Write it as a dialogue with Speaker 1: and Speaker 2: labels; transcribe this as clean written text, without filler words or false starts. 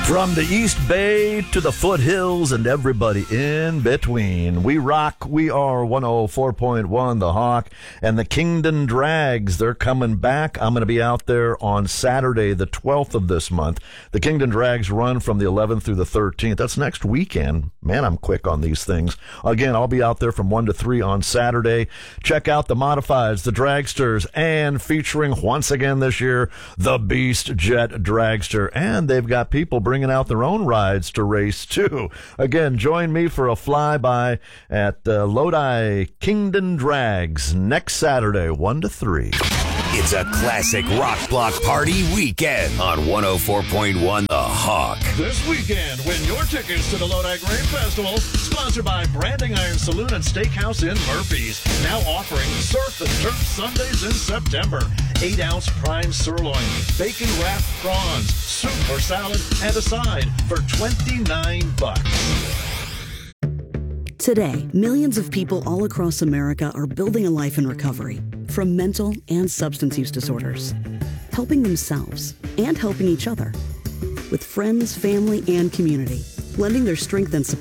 Speaker 1: From the East Bay to the foothills and everybody in between, we rock. We are 104.1 The Hawk and the Kingdom Drags. They're coming back. I'm going to be out there on Saturday, the 12th of this month. The Kingdom Drags run from the 11th through the 13th. That's next weekend. Man, I'm quick on these things. Again, I'll be out there from 1 to 3 on Saturday. Check out the Modifieds, the Dragsters, and featuring once again this year, the Beast Jet Dragster. And they've got people bringing out their own rides to race too. Again, join me for a flyby at Lodi Kingdom Drags next Saturday, 1 to 3.
Speaker 2: It's a classic rock block party weekend on 104.1 The Hawk.
Speaker 1: This weekend, win your tickets to the Lodi Grape Festival, sponsored by Branding Iron Saloon and Steakhouse in Murphy's. Now offering Surf and Turf Sundays in September. 8-ounce prime sirloin, bacon-wrapped prawns, soup or salad, and a side for $29.
Speaker 3: Today, millions of people all across America are building a life in recovery from mental and substance use disorders, helping themselves and helping each other with friends, family, and community, lending their strength and support.